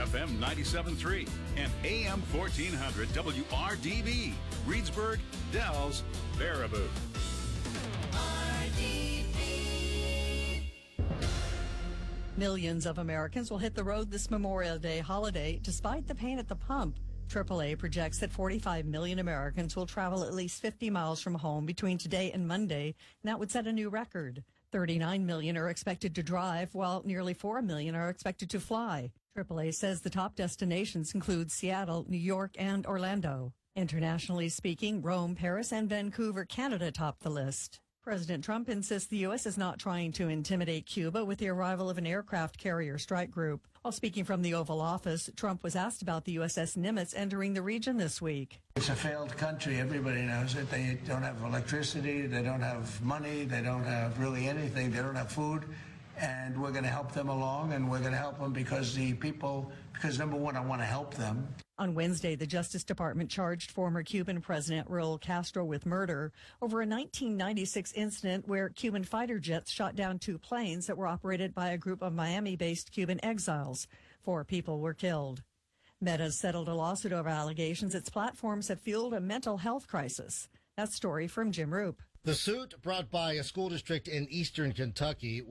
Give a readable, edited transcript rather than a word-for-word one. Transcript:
FM 97.3 and AM 1400 WRDB, Reedsburg, Dells, Baraboo. Millions of Americans will hit the road this Memorial Day holiday despite the pain at the pump. AAA projects that 45 million Americans will travel at least 50 miles from home between today and Monday, and that would set a new record. 39 million are expected to drive, while nearly 4 million are expected to fly. AAA says the top destinations include Seattle, New York, and Orlando. Internationally speaking, Rome, Paris, and Vancouver, Canada topped the list. President Trump insists the U.S. is not trying to intimidate Cuba with the arrival of an aircraft carrier strike group. While speaking from the Oval Office, Trump was asked about the USS Nimitz entering the region this week. It's a failed country. Everybody knows it. They don't have electricity. They don't have money. They don't have really anything. They don't have food. And we're going to help them along, and we're going to help them because number one, I want to help them. On Wednesday, the Justice Department charged former Cuban President Raul Castro with murder over a 1996 incident where Cuban fighter jets shot down 2 planes that were operated by a group of Miami-based Cuban exiles. 4 people were killed. Meta settled a lawsuit over allegations its platforms have fueled a mental health crisis. That story from Jim Roop. The suit, brought by a school district in eastern Kentucky,